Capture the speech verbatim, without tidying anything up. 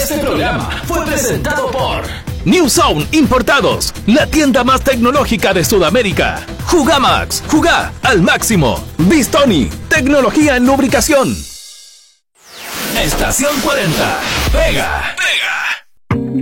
Este programa fue presentado por New Zone Importados, la tienda más tecnológica de Sudamérica. Jugamax, jugá al máximo. Bistoni, tecnología en lubricación. Estación cuarenta. Pega, pega.